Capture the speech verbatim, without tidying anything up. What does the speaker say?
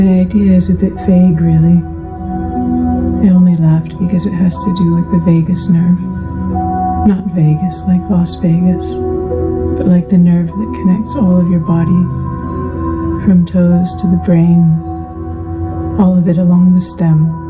The idea is a bit vague, really. I only laughed because it has to do with the vagus nerve. Not Vegas, like Las Vegas, but like the nerve that connects all of your body, from toes to the brain, all of it along the stem.